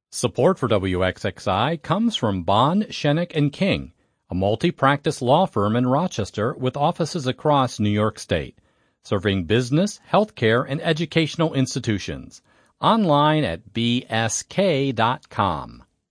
Support for WXXI comes from Bond, Shenick & King, a multi-practice law firm in Rochester with offices across New York State, serving business, healthcare, and educational institutions. Online at bsk.com.